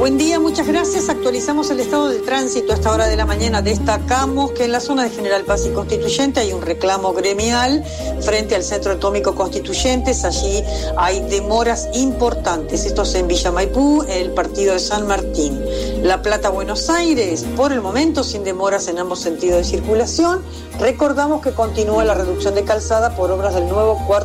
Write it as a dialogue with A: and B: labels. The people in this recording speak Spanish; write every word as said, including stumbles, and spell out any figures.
A: Buen día, muchas gracias. Actualizamos el estado del tránsito a esta hora de la mañana. Destacamos que en la zona de General Paz y Constituyente hay un reclamo gremial frente al Centro Atómico Constituyentes. Allí hay demoras importantes. Esto es en Villa Maipú, el partido de San Martín. La Plata, Buenos Aires, por el momento sin demoras en ambos sentidos de circulación. Recordamos que continúa la reducción de calzada por obras del nuevo cuarto